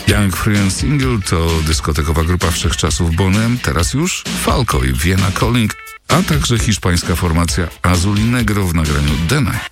Young Free and Single to dyskotekowa grupa wszechczasów Bonem, teraz już Falco i Vienna Calling, a także hiszpańska formacja Azul y Negro w nagraniu The Night.